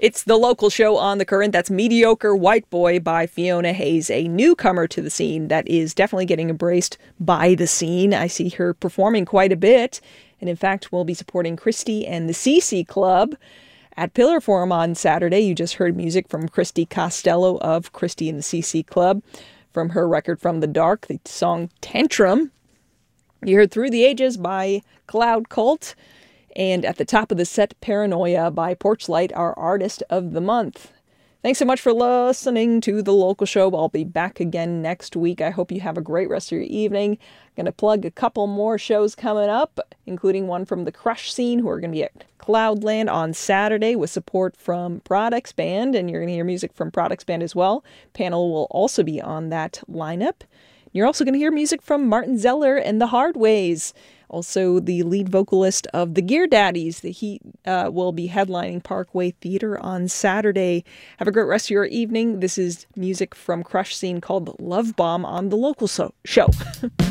It's the local show on The Current. That's Mediocre White Boy by Fiona Hayes, a newcomer to the scene that is definitely getting embraced by the scene. I see her performing quite a bit. And in fact, we'll be supporting Christy and the CC Club at Pillar Forum on Saturday. You just heard music from Christy Costello of Christy and the CC Club from her record From the Dark, the song Tantrum. You heard Through the Ages by Cloud Cult. And at the top of the set, Paranoia by Porchlight, our artist of the month. Thanks so much for listening to the local show. I'll be back again next week. I hope you have a great rest of your evening. I'm going to plug a couple more shows coming up, including one from the Crush scene, who are going to be at Cloudland on Saturday with support from Products Band, and you're going to hear music from Products Band as well. Panel will also be on that lineup. You're also going to hear music from Martin Zeller and the Hardways. Also, the lead vocalist of the Gear Daddies. He will be headlining Parkway Theater on Saturday. Have a great rest of your evening. This is music from Crush Scene called Love Bomb on the local show.